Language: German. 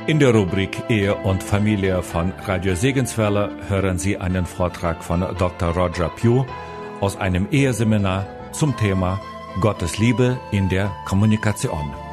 In der Rubrik Ehe und Familie von Radio Segenswelle hören Sie einen Vortrag von Dr. Roger Pugh aus einem Eheseminar zum Thema Gottes Liebe in der Kommunikation.